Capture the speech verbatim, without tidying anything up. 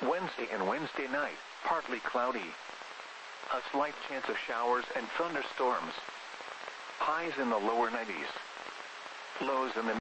Wednesday and Wednesday night, partly cloudy. A slight chance of showers and thunderstorms. Highs in the lower nineties. Lows in the